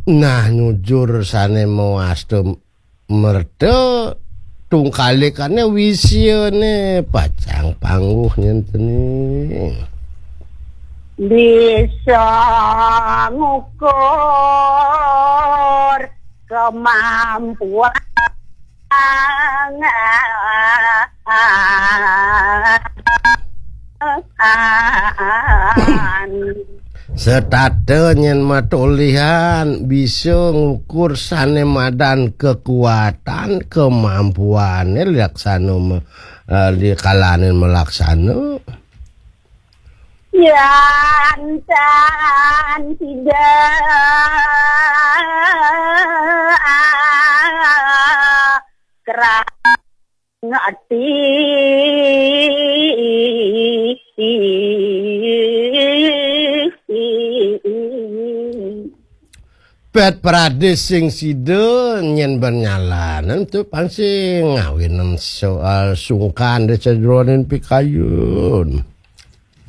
Nah nyujur sane mewastu merda tungkalikane wisione pacang pangguh nyenteni bisa ngukur kemampuan setate nyen matulihan bisa ngukur sane madan kekuatan kemampuane laksana di kalanin melaksana Yantan tidak kerangati pet pradis sing sida nyen bernyalanan tu pansing ngawinen soal sungkan de cedronin pikayun